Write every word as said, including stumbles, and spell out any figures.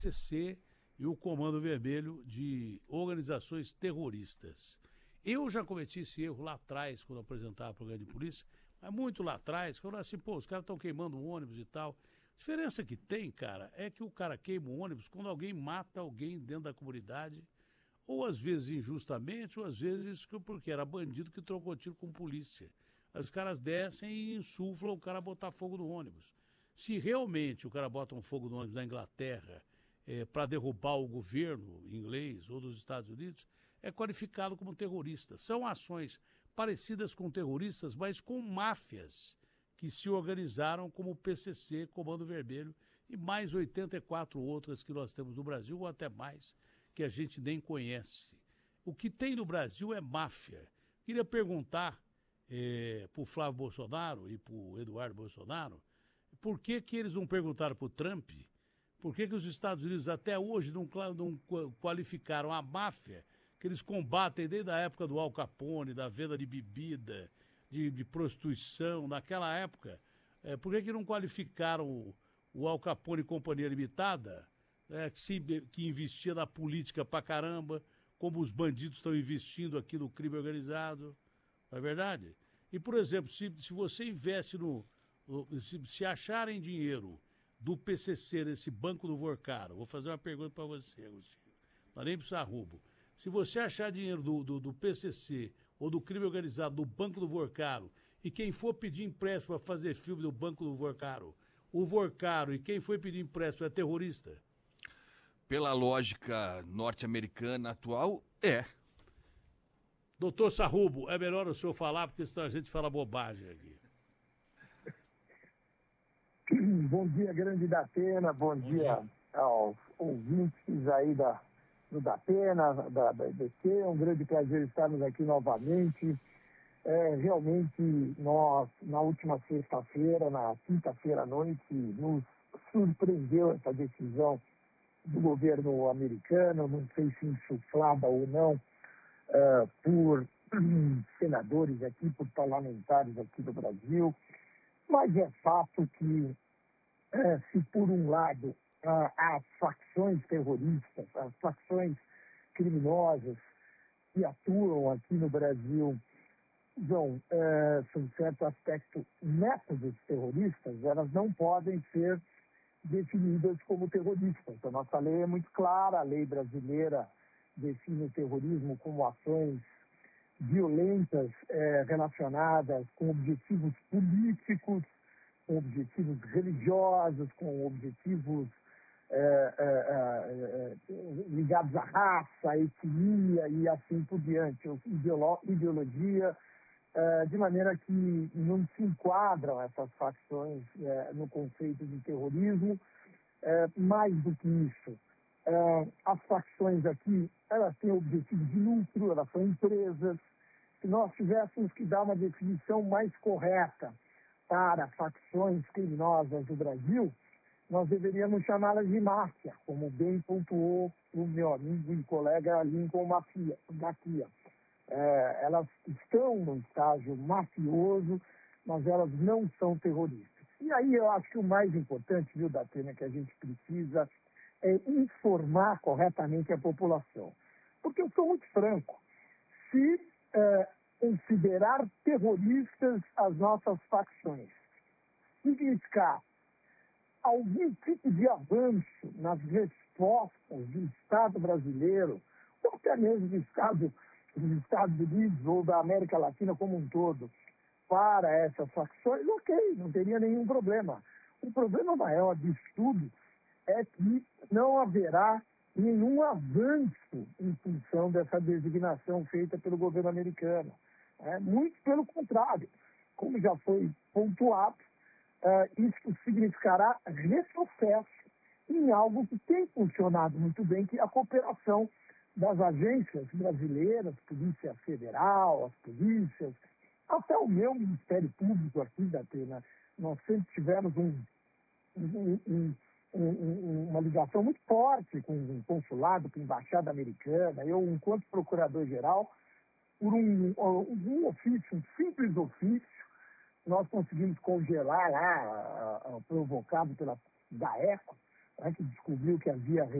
C C e o Comando Vermelho de organizações terroristas. Eu já cometi esse erro lá atrás, quando apresentava o programa de polícia, mas muito lá atrás, quando assim, pô, os caras estão queimando o ônibus e tal. A diferença que tem, cara, é que o cara queima o ônibus quando alguém mata alguém dentro da comunidade, ou às vezes injustamente, ou às vezes porque era bandido que trocou tiro com polícia. Aí os caras descem e insuflam o cara a botar fogo no ônibus. Se realmente o cara bota um fogo no ônibus na Inglaterra é, para derrubar o governo inglês ou dos Estados Unidos, é qualificado como terrorista. São ações parecidas com terroristas, mas com máfias que se organizaram como o P C C, Comando Vermelho, e mais oitenta e quatro outras que nós temos no Brasil, ou até mais, que a gente nem conhece. O que tem no Brasil é máfia. Queria perguntar é, para o Flávio Bolsonaro e para o Eduardo Bolsonaro, por que que eles não perguntaram para o Trump, por que que os Estados Unidos até hoje não, não qualificaram a máfia que eles combatem desde a época do Al Capone, da venda de bebida, de, de prostituição, naquela época. É, por que que não qualificaram o, o Al Capone e Companhia Limitada, é, que, se, que investia na política pra caramba, como os bandidos estão investindo aqui no crime organizado? Não é verdade? E, por exemplo, se, se você investe no... Se, se acharem dinheiro do P C C nesse banco do Vorcaro, vou fazer uma pergunta para você, Agostinho, não nem precisa roubo. Se você achar dinheiro do, do, do P C C ou do crime organizado do Banco do Vorcaro, e quem for pedir empréstimo para fazer filme do Banco do Vorcaro, o Vorcaro e quem foi pedir empréstimo é terrorista? Pela lógica norte-americana atual, é. Doutor Sarrubo, é melhor o senhor falar, porque senão a gente fala bobagem aqui. Bom dia, grande Datena, bom, bom dia, dia aos ouvintes aí da, do Datena, da, da I B C. É um grande prazer estarmos aqui novamente. É, realmente, nós, na última sexta-feira, na quinta-feira à noite, nos surpreendeu essa decisão do governo americano, não sei se insuflada ou não, uh, por senadores aqui, por parlamentares aqui do Brasil, mas é fato que, uh, se por um lado uh, as facções terroristas, as facções criminosas que atuam aqui no Brasil usam, uh, em certo aspecto, métodos terroristas, elas não podem ser definidas como terroristas. A nossa lei é muito clara, a lei brasileira define o terrorismo como ações violentas eh, relacionadas com objetivos políticos, com objetivos religiosos, com objetivos eh, eh, eh, ligados à raça, à etnia e assim por diante, ideolo ideologia, eh, de maneira que não se enquadram essas facções eh, no conceito de terrorismo. Eh, mais do que isso, eh, as facções aqui, elas têm objetivo de lucro, elas são empresas. Se nós tivéssemos que dar uma definição mais correta para facções criminosas do Brasil, nós deveríamos chamá-las de máfia, como bem pontuou o meu amigo e colega Lincoln Mafia, Mafia. É, elas estão no estágio mafioso, mas elas não são terroristas. E aí eu acho que o mais importante, viu, Datena, que a gente precisa é informar corretamente a população. Porque eu sou muito franco, se é, considerar terroristas as nossas facções significar algum tipo de avanço nas respostas do Estado brasileiro, ou até mesmo do Estado dos Estados Unidos ou da América Latina como um todo, para essas facções, ok, não teria nenhum problema. O problema maior disso tudo é que não haverá nenhum avanço em função dessa designação feita pelo governo americano. É, muito pelo contrário, como já foi pontuado, Uh, isso significará retrocesso em algo que tem funcionado muito bem, que é a cooperação das agências brasileiras, Polícia Federal, as polícias, até o meu Ministério Público aqui da Atena. Nós sempre tivemos um, um, um, um, uma ligação muito forte com o consulado, com a embaixada americana. Eu, enquanto procurador-geral, por um, um ofício, um simples ofício, nós conseguimos congelar lá, a, a, provocado pela DAECO, né, que descobriu que havia